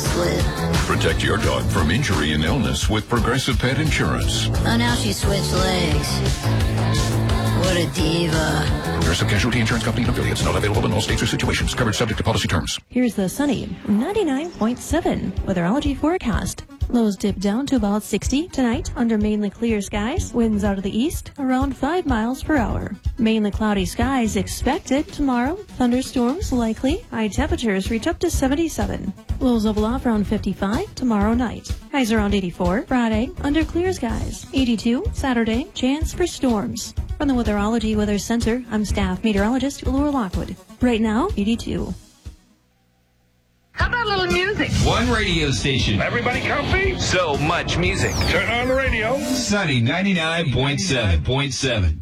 slip. Protect your dog from injury and illness with Progressive Pet Insurance. Oh, now she switched legs. What a diva. Progressive Casualty Insurance Company and affiliates. Not available in all states or situations. Covered subject to policy terms. Here's the sunny 99.7 weatherology forecast. Lows dip down to about 60 tonight under mainly clear skies. Winds out of the east around 5 miles per hour. Mainly cloudy skies expected tomorrow. Thunderstorms likely. High temperatures reach up to 77. Lows level off around 55 tomorrow night. Highs around 84 Friday under clear skies. 82 Saturday. Chance for storms. From the Weatherology Weather Center, I'm staff meteorologist Laura Lockwood. Right now, 82. How about a little music? One radio station. Everybody comfy? So much music. Turn on the radio. Sunny 99.7.7.